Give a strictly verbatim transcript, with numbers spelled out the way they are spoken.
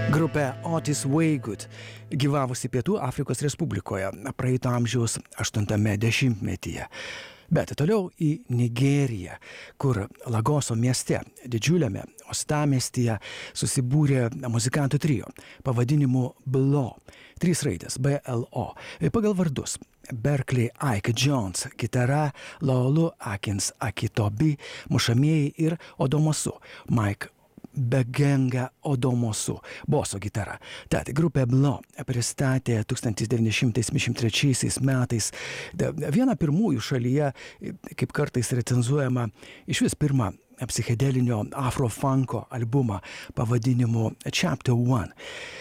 Grupė Otis Waygood gyvavusi Pietų Afrikos Respublikoje praeito amžiaus aštuntame dešimtmetyje. Bet toliau į Nigeriją, kur Lagoso mieste, didžiuliame uostamiestyje, susibūrė muzikantų trio pavadinimu Blo. Trys raidės B L O. Pagal vardus: Berkeley Ike Jones gitara, Laolu Akins Akitobi mušamieji ir Odomosu Mike Begenga Odomosu boso gitara. Tad grupė Blo pristatė tūkstantis devyni šimtai septyniasdešimt trečiaisiais metais vieną pirmųjų šalyje, kaip kartais recenzuojama, iš vis pirmą psichedelinio afrofunko albumą pavadinimu Chapter One.